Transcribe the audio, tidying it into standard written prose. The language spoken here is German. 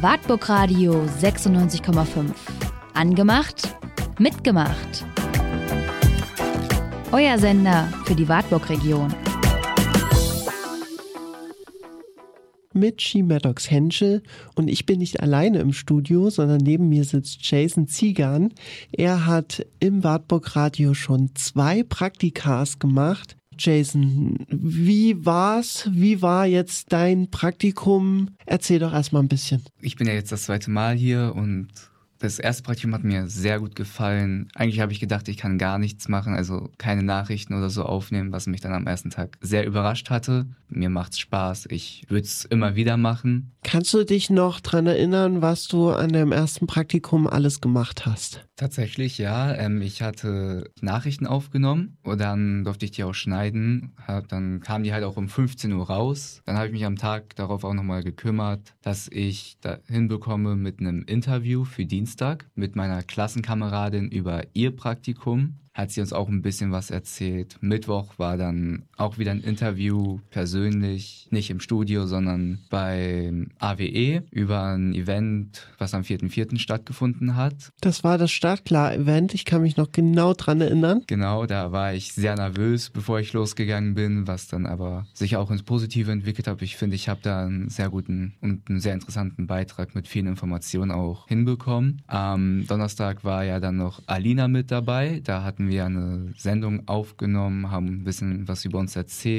Wartburg Radio 96,5. Angemacht, mitgemacht. Euer Sender für die Wartburg-Region. Mit She Maddox Henschel und ich bin nicht alleine im Studio, sondern neben mir sitzt Jason Ziegan. Er hat im Wartburg Radio schon 2 Praktikas gemacht. Jason, wie war's? Wie war jetzt dein Praktikum? Erzähl doch erstmal ein bisschen. Ich bin ja jetzt das 2. Mal hier und das erste Praktikum hat mir sehr gut gefallen. Eigentlich habe ich gedacht, ich kann gar nichts machen, also keine Nachrichten oder so aufnehmen, was mich dann am ersten Tag sehr überrascht hatte. Mir macht's Spaß, ich würde es immer wieder machen. Kannst du dich noch dran erinnern, was du an deinem ersten Praktikum alles gemacht hast? Tatsächlich, ja. Ich hatte Nachrichten aufgenommen und dann durfte ich die auch schneiden. Dann kamen die halt auch um 15 Uhr raus. Dann habe ich mich am Tag darauf auch nochmal gekümmert, dass ich da hinbekomme mit einem Interview für Dienstag mit meiner Klassenkameradin über ihr Praktikum. Hat sie uns auch ein bisschen was erzählt. Mittwoch war dann auch wieder ein Interview persönlich, nicht im Studio, sondern beim AWE über ein Event, was am 4.4. stattgefunden hat. Das war das Startklar-Event, ich kann mich noch genau dran erinnern. Genau, da war ich sehr nervös, bevor ich losgegangen bin, was dann aber sich auch ins Positive entwickelt hat. Ich finde, ich habe da einen sehr guten und einen sehr interessanten Beitrag mit vielen Informationen auch hinbekommen. Am Donnerstag war ja dann noch Alina mit dabei, da hatten wir eine Sendung aufgenommen, haben ein bisschen was über uns erzählt.